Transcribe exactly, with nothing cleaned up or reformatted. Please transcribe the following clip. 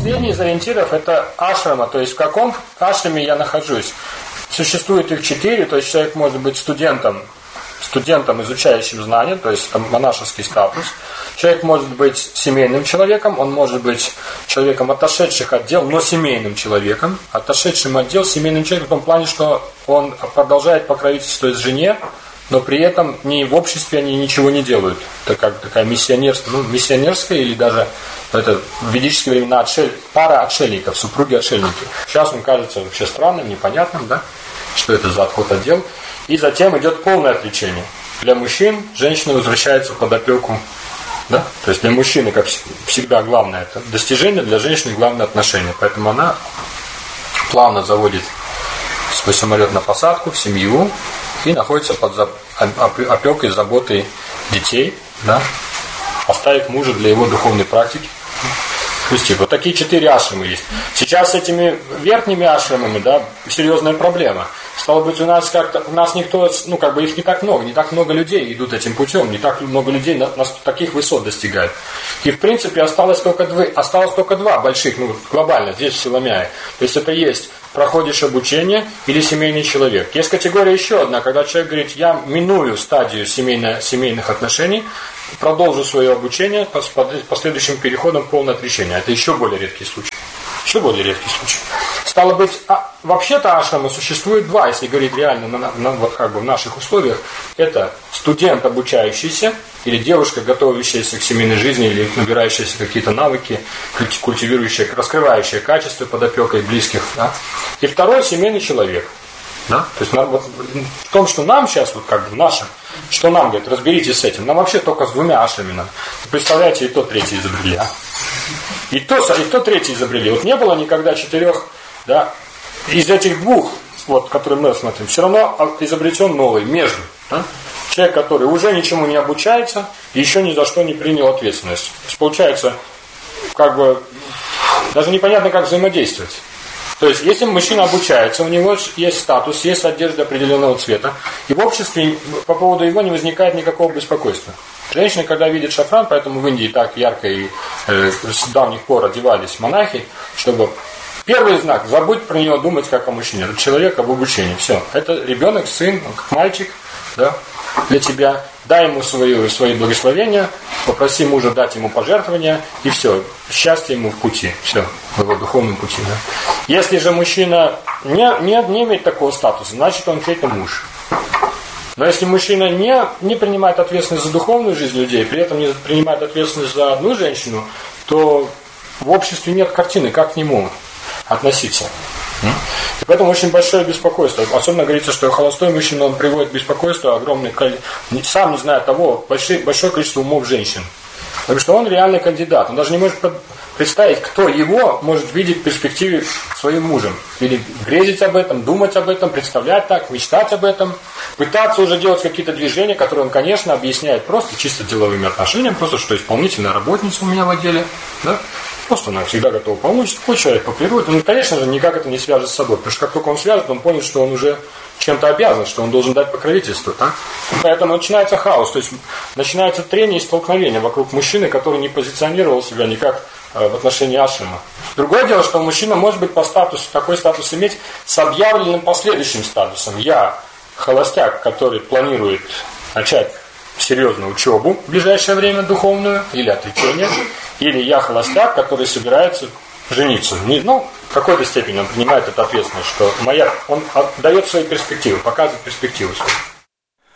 последний из ориентиров это ашрама, то есть в каком ашраме я нахожусь. Существует их четыре, то есть человек может быть студентом, студентом, изучающим знания, то есть там монашеский статус. Человек может быть семейным человеком, он может быть человеком, отошедших от дел, но семейным человеком, отошедшим от дел, семейным человеком в том плане, что он продолжает покровительствовать жене, но при этом ни в обществе они ничего не делают. Это как такая миссионерская, ну, миссионерская или даже это, в ведические времена отшель, пара отшельников, супруги-отшельники. Сейчас он кажется вообще странным, непонятным, да? Что это за отход от дел. И затем идет полное отречение. Для мужчин женщина возвращается под опеку. Да? То есть для мужчины, как всегда, главное это достижение, для женщины главное отношение. Поэтому она плавно заводит свой самолет на посадку в семью и находится под опекой, заботой детей, да? Оставив мужа для его духовной практики. Вот такие четыре ашрамы есть. Сейчас с этими верхними ашрамами, да, серьезная проблема. Стало быть, у нас как-то, у нас никто, ну как бы их не так много, не так много людей идут этим путем, не так много людей на, на таких высот достигают. И в принципе осталось только, два, осталось только два больших, ну глобально, здесь в Силамяе. То есть это есть проходишь обучение или семейный человек. Есть категория еще одна, когда человек говорит, я миную стадию семейно, семейных отношений, продолжу свое обучение с последующим переходом в полное отречение. Это еще более редкий случай. Еще более редкий случай. Стало быть, а, вообще-то ашрамы существует два, если говорить реально на, на, вот как бы в наших условиях. Это студент, обучающийся, или девушка, готовящаяся к семейной жизни, или набирающаяся какие-то навыки, культивирующая, раскрывающая качества под опекой близких. Да? И второй семейный человек. Да? То есть вот, в том, что нам сейчас, вот как бы в нашем, что нам говорит, разберитесь с этим. Нам вообще только с двумя ашрами надо. Представляете, и то третий изобрели. А? И, то, и то третий изобрели. Вот не было никогда четырех, да, из этих двух, вот, которые мы смотрим, все равно изобретен новый, между. Да? Человек, который уже ничему не обучается, и еще ни за что не принял ответственность. То есть получается, как бы, даже непонятно, как взаимодействовать. То есть, если мужчина обучается, у него есть статус, есть одежда определенного цвета, и в обществе по поводу его не возникает никакого беспокойства. Женщины, когда видят шафран, поэтому в Индии так ярко и э, с давних пор одевались монахи, чтобы первый знак, забудь про него думать как о мужчине. Это человек об обучении. Все. Это ребенок, сын, как мальчик, да, для тебя. Дай ему свое, свои благословения, попроси мужа дать ему пожертвования, и все. Счастье ему в пути. Все. В его духовном пути. Да. Если же мужчина не, не, не имеет такого статуса, значит он чей-то муж. Но если мужчина не, не принимает ответственность за духовную жизнь людей, при этом не принимает ответственность за одну женщину, то в обществе нет картины, как к нему относиться. И поэтому очень большое беспокойство. Особенно говорится, что холостой мужчина, он приводит беспокойство огромное, сам не зная того, большое, большое количество умов женщин. Потому что он реальный кандидат. Он даже не может представить, кто его может видеть в перспективе своим мужем. Или грезить об этом, думать об этом, представлять так, мечтать об этом. Пытаться уже делать какие-то движения, которые он, конечно, объясняет просто чисто деловыми отношениями, просто что исполнительная работница у меня в отделе. Да? Просто она всегда готова помочь. Такой человек по природе. Ну, конечно же, никак это не свяжет с собой. Потому что как только он свяжет, он понял, что он уже чем-то обязан, что он должен дать покровительство. Да? Поэтому начинается хаос. То есть начинается трение и столкновение вокруг мужчины, который не позиционировал себя никак в отношении ашрама. Другое дело, что мужчина может быть по статусу, такой статус иметь с объявленным последующим статусом. Я холостяк, который планирует начать серьезную учебу в ближайшее время духовную или отречение, или я холостяк, который собирается жениться. Ну, в какой-то степени он принимает эту ответственность, что моя, он дает свои перспективы, показывает перспективу свою.